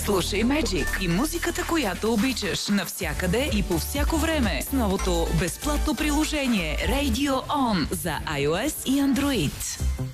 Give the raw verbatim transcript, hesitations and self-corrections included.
Слушай Magic и музиката, която обичаш, навсякъде и по всяко време с новото безплатно приложение Radio On за iOS и Android.